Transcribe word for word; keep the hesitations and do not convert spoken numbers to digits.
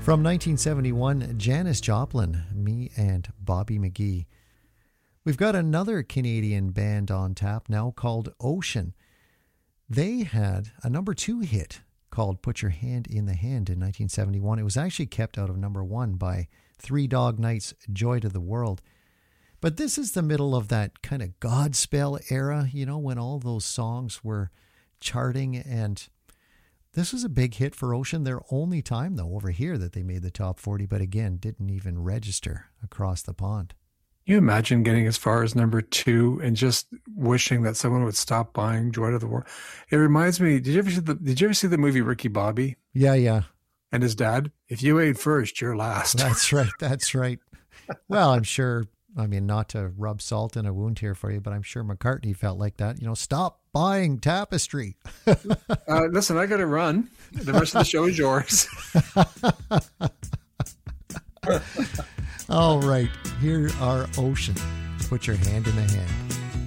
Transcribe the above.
From nineteen seventy-one, Janis Joplin, Me and Bobby McGee. We've got another Canadian band on tap now called Ocean. They had a number two hit called Put Your Hand in the Hand in nineteen seventy-one. It was actually kept out of number one by Three Dog Night's Joy to the World. But this is the middle of that kind of Godspell era, you know, when all those songs were charting, and this was a big hit for Ocean. Their only time, though, over here that they made the top forty, but again, didn't even register across the pond. Can you imagine getting as far as number two and just wishing that someone would stop buying Joy to the World? It reminds me, did you ever see the, did you ever see the movie Ricky Bobby? Yeah, yeah. And his dad? If you ate first, you're last. That's right. That's right. Well, I'm sure, I mean, not to rub salt in a wound here for you, but I'm sure McCartney felt like that. You know, stop buying Tapestry. uh, listen, I got to run. The rest of the show is yours. All right. Here are Ocean. Put Your Hand in the Hand.